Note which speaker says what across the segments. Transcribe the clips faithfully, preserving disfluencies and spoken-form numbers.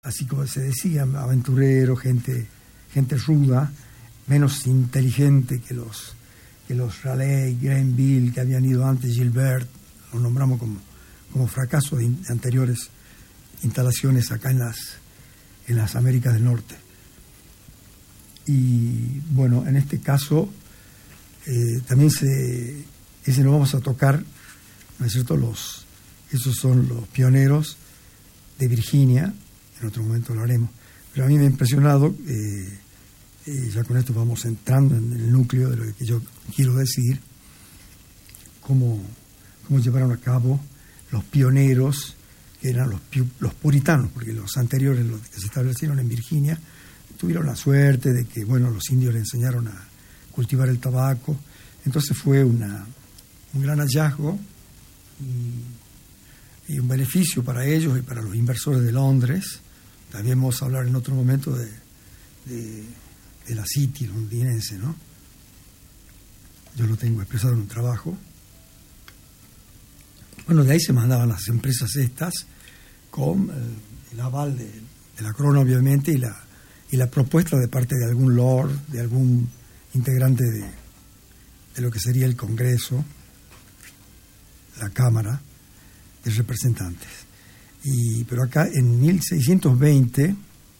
Speaker 1: así como se decía, aventureros, gente, gente ruda, menos inteligente que los, que los Raleigh, Grenville, que habían ido antes, Gilbert, los nombramos como, como fracaso de, in, de anteriores instalaciones acá en las, en las Américas del Norte. Y bueno, en este caso eh, también se, ese no vamos a tocar, ¿no es cierto? Los, esos son los pioneros de Virginia, en otro momento lo haremos, pero a mí me ha impresionado, eh, eh, ya con esto vamos entrando en el núcleo de lo que yo quiero decir, cómo, cómo llevaron a cabo los pioneros, que eran los, los puritanos, porque los anteriores, los que se establecieron en Virginia, tuvieron la suerte de que, bueno, los indios le enseñaron a cultivar el tabaco, entonces fue una, un gran hallazgo y, y un beneficio para ellos y para los inversores de Londres. También vamos a hablar en otro momento de, de, de la City londinense, ¿no? Yo lo tengo expresado en un trabajo. Bueno, de ahí se mandaban las empresas estas con el, el aval de, de la corona, obviamente, y la y la propuesta de parte de algún lord, de algún integrante de, de lo que sería el Congreso, la Cámara de Representantes. Y, pero acá en mil seiscientos veinte,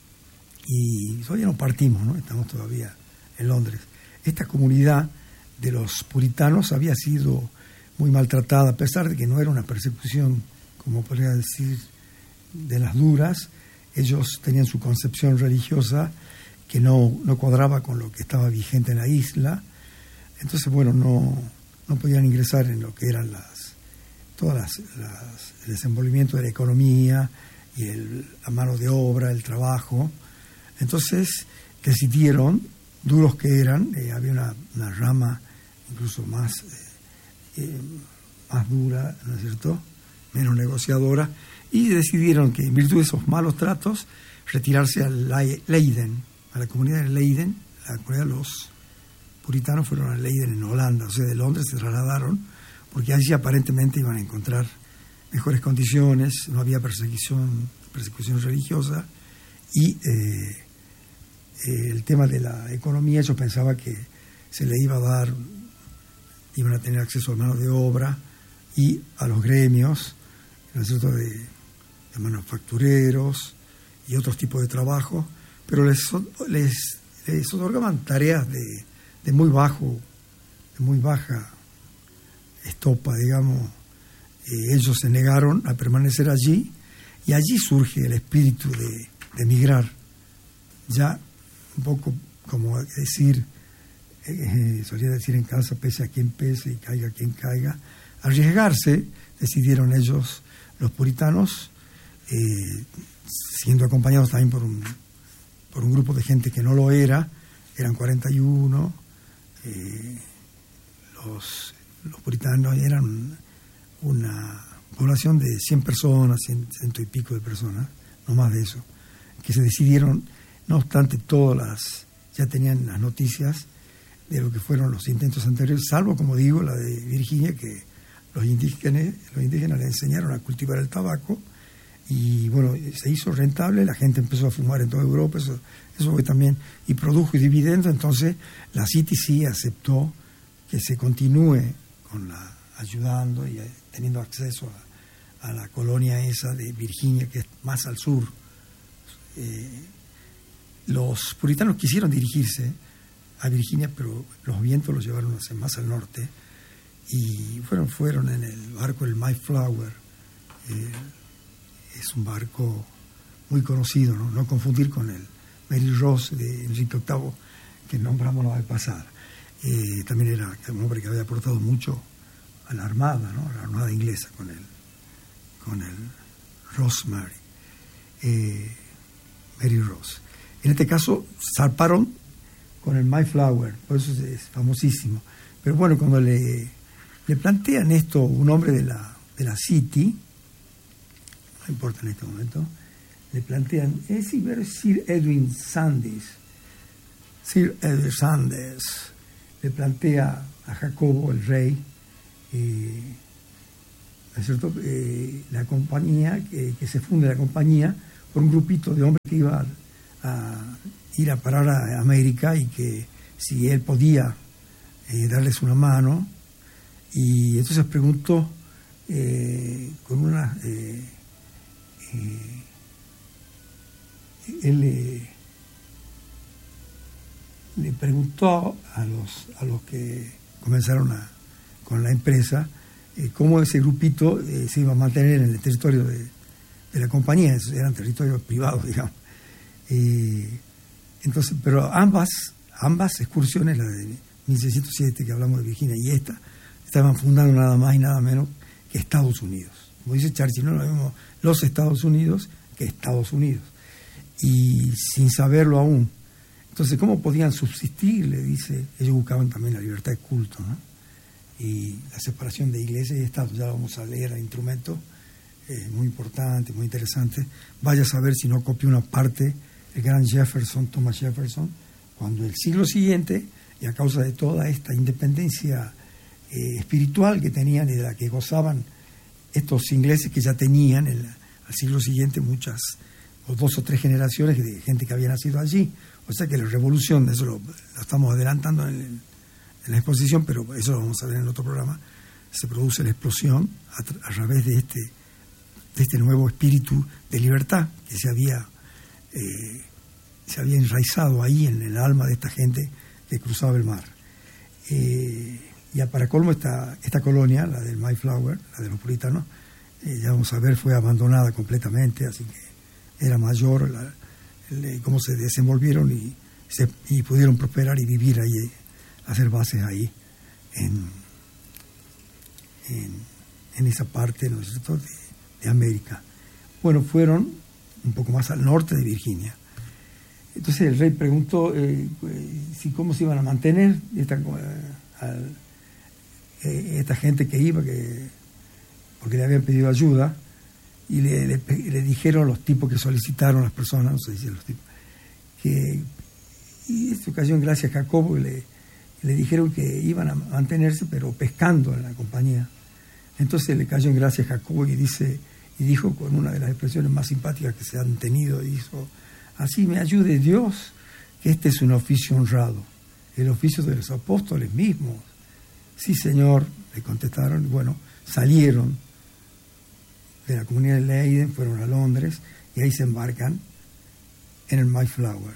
Speaker 1: y todavía no partimos, ¿no? Estamos todavía en Londres, esta comunidad de los puritanos había sido muy maltratada, a pesar de que no era una persecución, como podría decir, de las duras. Ellos tenían su concepción religiosa que no, no cuadraba con lo que estaba vigente en la isla. Entonces, bueno, no, no podían ingresar en lo que eran las todas las, las el desenvolvimiento de la economía y el, la mano de obra, el trabajo. Entonces, decidieron, duros que eran, eh, había una, una rama incluso más, eh, eh, más dura, ¿no es cierto?, menos negociadora, y decidieron que en virtud de esos malos tratos retirarse a Leiden, a la comunidad de Leiden. La comunidad de los puritanos fueron a Leiden en Holanda, o sea, de Londres se trasladaron porque allí aparentemente iban a encontrar mejores condiciones, no había persecución, persecución religiosa, y eh, eh, el tema de la economía, yo pensaba que se le iba a dar, iban a tener acceso a mano de obra y a los gremios, ¿no es cierto?, de, de manufactureros y otros tipos de trabajo, pero les, les, les otorgaban tareas de, de muy bajo, de muy baja estopa, digamos. Eh, ellos se negaron a permanecer allí, y allí surge el espíritu de, de emigrar, ya un poco como decir, eh, solía decir en casa, pese a quien pese y caiga quien caiga, arriesgarse. Decidieron ellos, los puritanos, eh, siendo acompañados también por un, por un grupo de gente que no lo era, eran cuarenta y uno, eh, los, los puritanos eran una población de cien personas, cien, ciento y pico de personas, no más de eso, que se decidieron, no obstante todas las, ya tenían las noticias de lo que fueron los intentos anteriores, salvo, como digo, la de Virginia, que los indígenas, los indígenas le enseñaron a cultivar el tabaco, y bueno, se hizo rentable, la gente empezó a fumar en toda Europa, eso, eso fue también, y produjo dividendos. Entonces la City sí aceptó que se continúe con la, ayudando y teniendo acceso a, a la colonia esa de Virginia, que es más al sur. Eh, los puritanos quisieron dirigirse a Virginia, pero los vientos los llevaron hacia más al norte, y fueron, fueron en el barco, el Mayflower. Eh, es un barco muy conocido, ¿no? No confundir con el Mary Ross de Enrique octavo, que nombramos la vez pasada. Eh, también era un hombre que había aportado mucho a la armada, ¿no?, a la armada inglesa, con el, con el Rosemary, eh, Mary Ross. En este caso zarparon con el Mayflower, por eso es famosísimo. Pero bueno, cuando le, le plantean esto un hombre de la, de la City, no importa en este momento, le plantean, es Sir Edwin Sandys, Sir Edwin Sandys, le plantea a Jacobo, el rey, eh, ¿no es cierto?, eh, la compañía, que, que se funde la compañía, por un grupito de hombres que iba a, a ir a parar a América y que si él podía eh, darles una mano. Y entonces preguntó eh, con una... Eh, eh, él le, le preguntó a los, a los que comenzaron a, con la empresa eh, cómo ese grupito eh, se iba a mantener en el territorio de, de la compañía. Esos eran territorios privados, digamos. Eh, entonces, pero ambas, ambas excursiones, la de mil seiscientos siete que hablamos de Virginia y esta, estaban fundando nada más y nada menos que Estados Unidos. Como dice Churchill, no lo mismo los Estados Unidos que Estados Unidos. Y sin saberlo aún. Entonces, ¿cómo podían subsistir? Le dice, ellos buscaban también la libertad de culto, ¿no? Y la separación de iglesia y Estado. Ya vamos a leer el instrumento, eh, muy importante, muy interesante. Vaya a saber si no copió una parte el gran Jefferson, Thomas Jefferson, cuando el siglo siguiente, y a causa de toda esta independencia eh, espiritual que tenían y de la que gozaban estos ingleses que ya tenían el, al siglo siguiente muchas, o dos o tres generaciones de gente que había nacido allí. O sea que la revolución, eso lo, lo estamos adelantando en, el, en la exposición, pero eso lo vamos a ver en el otro programa, se produce la explosión a, a través de este, de este nuevo espíritu de libertad que se había, eh, se había enraizado ahí en el alma de esta gente que cruzaba el mar. Eh, y para colmo esta, esta colonia, la del Mayflower, la de los puritanos, eh, ya vamos a ver, fue abandonada completamente, así que era mayor la, el, cómo se desenvolvieron y, se, y pudieron prosperar y vivir ahí, hacer bases ahí en, en, en esa parte, ¿no es cierto?, de, de América. Bueno, fueron un poco más al norte de Virginia. Entonces el rey preguntó eh, si cómo se iban a mantener esta, eh, al, eh, esta gente que iba, que, porque le habían pedido ayuda. Y le, le, le dijeron los tipos que solicitaron, las personas, no sé si los tipos, que, y esto cayó en gracia a Jacobo, y le, le dijeron que iban a mantenerse, pero pescando en la compañía. Entonces le cayó en gracia a Jacobo y, dice, y dijo con una de las expresiones más simpáticas que se han tenido, y dijo, así me ayude Dios, que este es un oficio honrado, el oficio de los apóstoles mismos. Sí, Señor, le contestaron, y bueno, salieron de la comunidad de Leiden, fueron a Londres y ahí se embarcan en el Mayflower.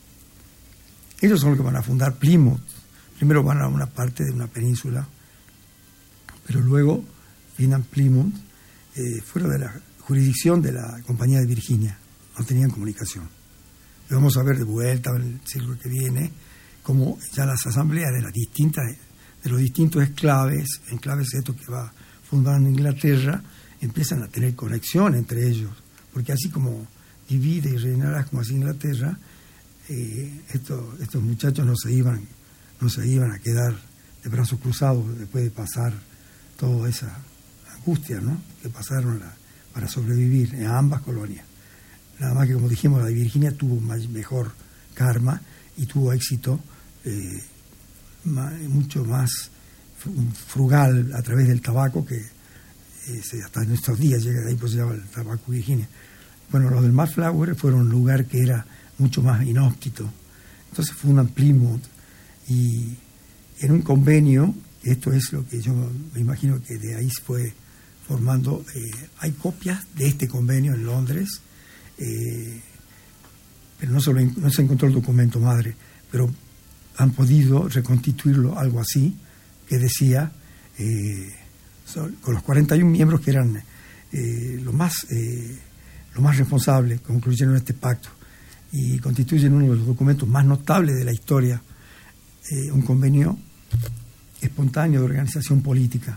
Speaker 1: Ellos son los que van a fundar Plymouth. Primero van a una parte de una península, pero luego fundan Plymouth eh, fuera de la jurisdicción de la Compañía de Virginia. No tenían comunicación. Y vamos a ver de vuelta en el siglo que viene cómo ya las asambleas de las distintas, de los distintos enclaves, enclaves estos que va fundando Inglaterra, empiezan a tener conexión entre ellos, porque así como divide y reinarás como así Inglaterra, eh, estos, estos muchachos no se iban no se iban a quedar de brazos cruzados después de pasar toda esa angustia, ¿no?, que pasaron la, para sobrevivir en ambas colonias. Nada más que, como dijimos, la de Virginia tuvo más, mejor karma y tuvo éxito eh, más, mucho más frugal a través del tabaco que hasta en estos días llega de ahí, pues se llama el tabaco Virginia. Bueno, los del Mayflower fueron un lugar que era mucho más inhóspito. Entonces fundan Plymouth y en un convenio, esto es lo que yo me imagino que de ahí se fue formando, eh, hay copias de este convenio en Londres, eh, pero no, solo, no se encontró el documento madre, pero han podido reconstituirlo algo así, que decía... Eh, con los cuarenta y un miembros que eran eh, los más eh, los más responsables, concluyeron este pacto y constituyen uno de los documentos más notables de la historia, eh, un convenio espontáneo de organización política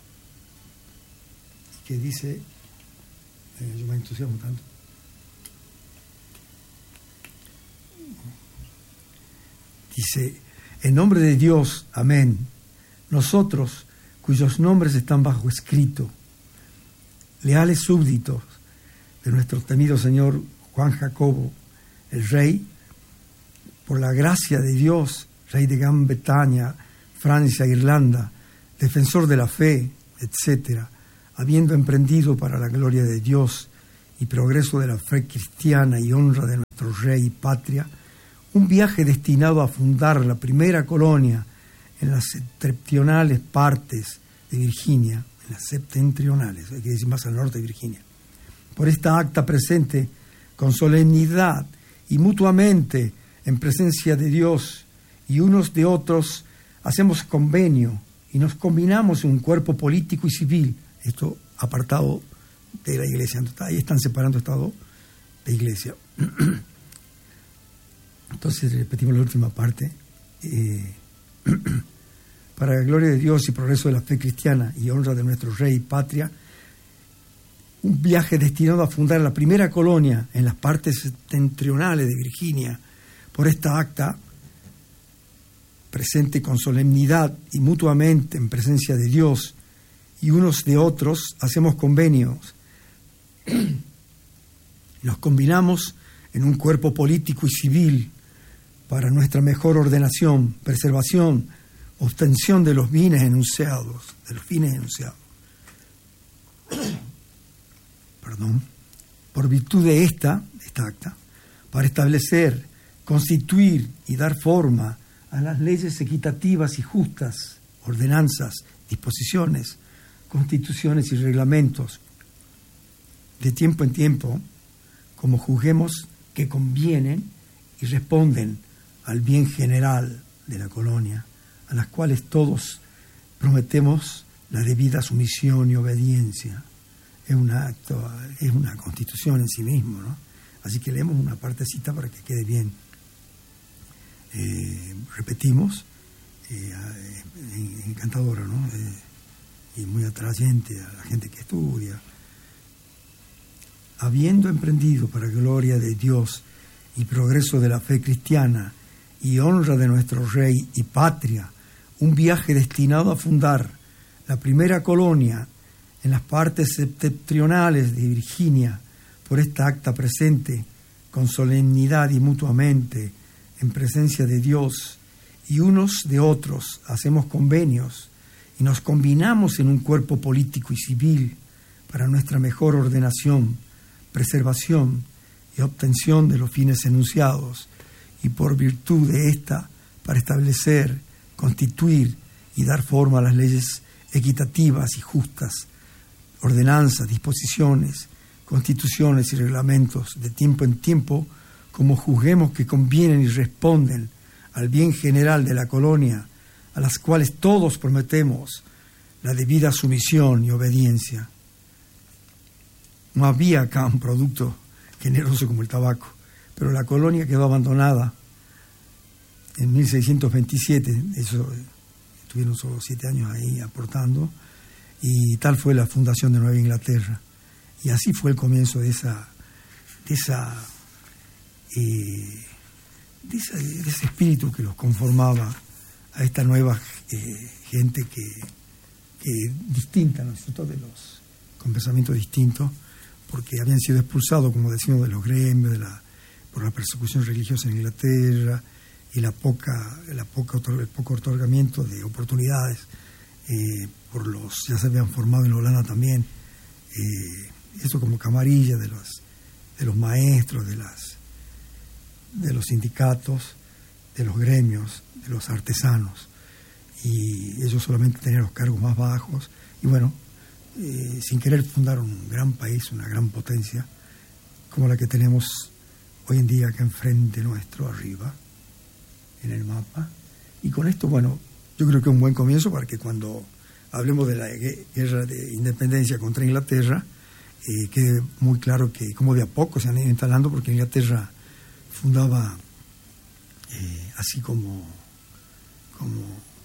Speaker 1: que dice, eh, yo me entusiasmo tanto, dice, en nombre de Dios, amén, nosotros cuyos nombres están bajo escrito, leales súbditos de nuestro temido señor Juan Jacobo, el rey, por la gracia de Dios, rey de Gran Bretaña, Francia, Irlanda, defensor de la fe, etcétera, habiendo emprendido para la gloria de Dios y progreso de la fe cristiana y honra de nuestro rey y patria, un viaje destinado a fundar la primera colonia en las septentrionales partes de Virginia, en las septentrionales, hay que decir más al norte de Virginia. Por esta acta presente con solemnidad y mutuamente en presencia de Dios y unos de otros hacemos convenio y nos combinamos en un cuerpo político y civil, esto apartado de la iglesia, ahí están separando Estado de iglesia. Entonces repetimos la última parte. Eh, para la gloria de Dios y progreso de la fe cristiana y honra de nuestro rey y patria, un viaje destinado a fundar la primera colonia en las partes septentrionales de Virginia. Por esta acta, presente con solemnidad y mutuamente en presencia de Dios y unos de otros, hacemos convenios. Nos combinamos en un cuerpo político y civil para nuestra mejor ordenación, preservación, obtención de los bienes enunciados, de los fines enunciados. Perdón. Por virtud de esta, esta acta, para establecer, constituir y dar forma a las leyes equitativas y justas, ordenanzas, disposiciones, constituciones y reglamentos, de tiempo en tiempo, como juzguemos que convienen y responden al bien general de la colonia, a las cuales todos prometemos la debida sumisión y obediencia. Es un acto, es una constitución en sí mismo, ¿no? Así que leemos una partecita para que quede bien. Eh, repetimos, eh, encantadora, ¿no? Eh, y muy atrayente a la gente que estudia. Habiendo emprendido para gloria de Dios y progreso de la fe cristiana y honra de nuestro rey y patria, un viaje destinado a fundar la primera colonia en las partes septentrionales de Virginia, por esta acta presente, con solemnidad y mutuamente, en presencia de Dios y unos de otros, hacemos convenios y nos combinamos en un cuerpo político y civil para nuestra mejor ordenación, preservación y obtención de los fines enunciados, y por virtud de esta, para establecer, constituir y dar forma a las leyes equitativas y justas, ordenanzas, disposiciones, constituciones y reglamentos, de tiempo en tiempo, como juzguemos que convienen y responden al bien general de la colonia, a las cuales todos prometemos la debida sumisión y obediencia. No había acá un producto generoso como el tabaco, pero la colonia quedó abandonada en mil seiscientos veintisiete, eso, estuvieron solo siete años ahí aportando, y tal fue la fundación de Nueva Inglaterra. Y así fue el comienzo de esa, de esa, eh, de, esa de ese espíritu que los conformaba a esta nueva eh, gente que, que distinta, ¿no es cierto?, de los con pensamientos distintos, porque habían sido expulsados, como decimos, de los gremios, de la, por la persecución religiosa en Inglaterra y la poca, la poca el poco otorgamiento de oportunidades eh, por los, ya se habían formado en Holanda también, eh, eso como camarilla de los, de los maestros, de las de los sindicatos, de los gremios, de los artesanos, y ellos solamente tenían los cargos más bajos, y bueno, eh, sin querer fundaron un gran país, una gran potencia, como la que tenemos hoy en día acá enfrente nuestro, arriba, en el mapa. Y con esto, bueno, yo creo que es un buen comienzo para que cuando hablemos de la guerra de independencia contra Inglaterra, eh, quede muy claro que como de a poco se han ido instalando, porque Inglaterra fundaba eh, así como, como,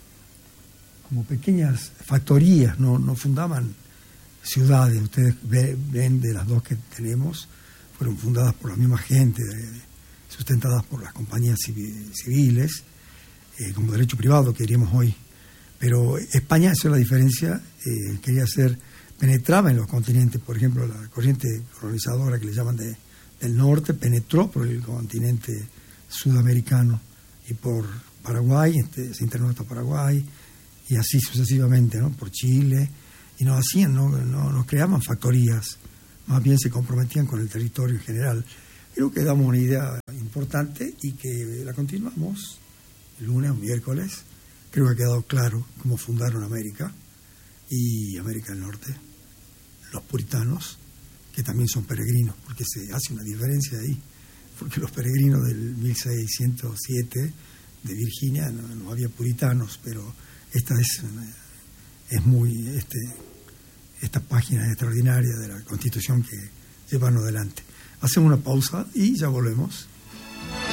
Speaker 1: como pequeñas factorías, no, no fundaban ciudades. Ustedes ve, ven de las dos que tenemos, fueron fundadas por la misma gente, sustentadas por las compañías civiles, eh, como derecho privado que diríamos hoy. Pero España, esa es la diferencia, eh, quería ser, penetraba en los continentes. Por ejemplo, la corriente colonizadora que le llaman de, del norte penetró por el continente sudamericano y por Paraguay, este, se internó hasta Paraguay, y así sucesivamente, ¿no?, por Chile, y nos hacían, no, no, nos creaban factorías más bien se comprometían con el territorio en general. Creo que damos una idea importante y que la continuamos el lunes o miércoles. Creo que ha quedado claro cómo fundaron América y América del Norte, los puritanos, que también son peregrinos, porque se hace una diferencia ahí, porque los peregrinos del mil seiscientos siete de Virginia no, no había puritanos, pero esta es, es muy este, esta página extraordinaria de la Constitución que llevan adelante. Hacemos una pausa y ya volvemos.